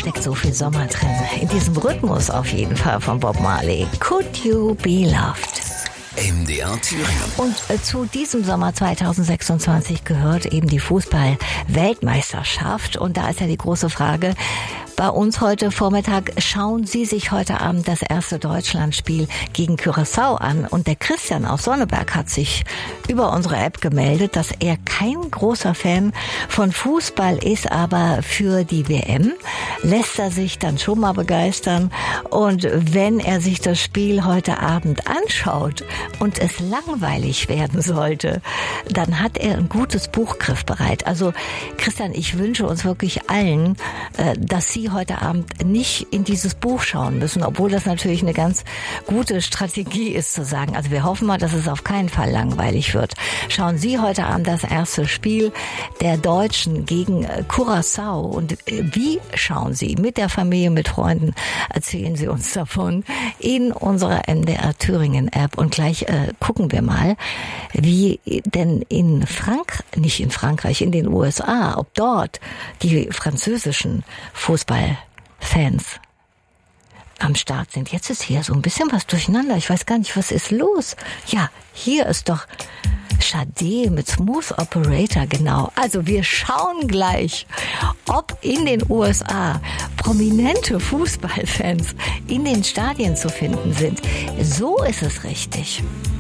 steckt so viel Sommer drin. In diesem Rhythmus auf jeden Fall von Bob Marley. Could You Be Loved? MDR Thüringen. Und zu diesem Sommer 2026 gehört eben die Fußball-Weltmeisterschaft. Und da ist ja die große Frage, bei uns heute Vormittag, schauen Sie sich heute Abend das erste Deutschlandspiel gegen Curaçao an. Und der Christian aus Sonneberg hat sich über unsere App gemeldet, dass er kein großer Fan von Fußball ist, aber für die WM lässt er sich dann schon mal begeistern. Und wenn er sich das Spiel heute Abend anschaut und es langweilig werden sollte, dann hat er ein gutes Buch griffbereit. Also Christian, ich wünsche uns wirklich allen, dass Sie heute Abend nicht in dieses Buch schauen müssen, obwohl das natürlich eine ganz gute Strategie ist zu sagen. Also wir hoffen mal, dass es auf keinen Fall langweilig wird. Schauen Sie heute Abend das erste Spiel der Deutschen gegen Curaçao. Und wie schauen Sie? Mit der Familie, mit Freunden? Erzählen Sie uns davon in unserer MDR Thüringen App. Und gleich gucken wir mal, wie denn in den USA, ob dort die französischen Fußballfans am Start sind. Jetzt ist hier so ein bisschen was durcheinander. Ich weiß gar nicht, was ist los. Ja, hier ist doch Sade mit Smooth Operator, genau. Also wir schauen gleich, ob in den USA prominente Fußballfans in den Stadien zu finden sind. So ist es richtig.